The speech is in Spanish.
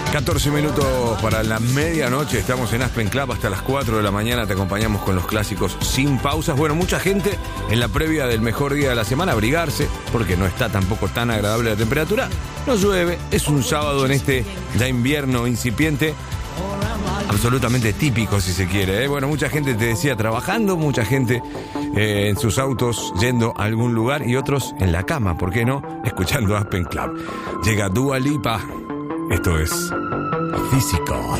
14 minutos para la medianoche, estamos en Aspen Club hasta las 4 de la mañana, te acompañamos con los clásicos sin pausas. Bueno, mucha gente en la previa del mejor día de la semana, abrigarse, porque no está tampoco tan agradable la temperatura, no llueve, es un sábado en este ya invierno incipiente, absolutamente típico si se quiere, ¿eh? Bueno, mucha gente te decía trabajando, mucha gente en sus autos yendo a algún lugar y otros en la cama, ¿por qué no? Escuchando Aspen Club. Llega Dua Lipa. Esto es Physical.